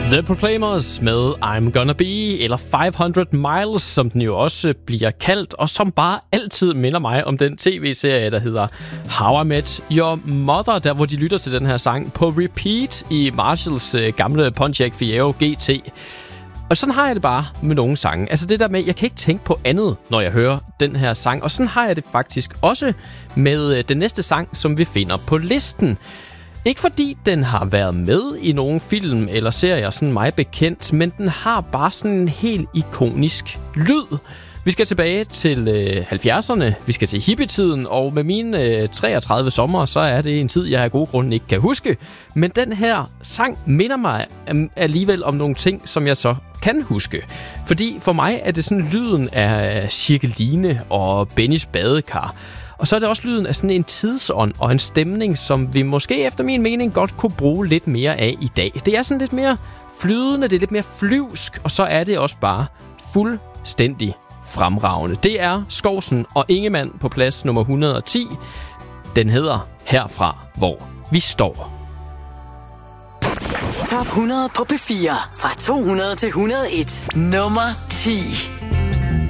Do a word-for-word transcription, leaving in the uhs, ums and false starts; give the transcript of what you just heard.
The Proclaimers med I'm Gonna Be, eller five hundred miles, som den jo også bliver kaldt, og som bare altid minder mig om den tv-serie, der hedder How I Met Your Mother, der hvor de lytter til den her sang på repeat i Marshalls øh, gamle Pontiac Fiero G T. Og sådan har jeg det bare med nogle sange. Altså det der med, jeg kan ikke tænke på andet, når jeg hører den her sang. Og sådan har jeg det faktisk også med øh, den næste sang, som vi finder på listen. Ikke fordi den har været med i nogle film eller serier, sådan mig bekendt, men den har bare sådan en helt ikonisk lyd. Vi skal tilbage til øh, halvfjerdserne, vi skal til hippietiden, og med mine øh, treogtredive sommer, så er det en tid, jeg af gode grunde ikke kan huske. Men den her sang minder mig um, alligevel om nogle ting, som jeg så kan huske. Fordi for mig er det sådan lyden af Cirkeline og Bennys badekar. Og så er det også lyden af sådan en tidsånd og en stemning, som vi måske efter min mening godt kunne bruge lidt mere af i dag. Det er sådan lidt mere flydende, det er lidt mere flyvsk, og så er det også bare fuldstændig fremragende. Det er Skovsen og Ingemann på plads nummer et hundrede og ti. Den hedder Herfra, hvor vi står. Top hundrede på P fire. Fra to hundrede til et hundrede og en. Nummer ti.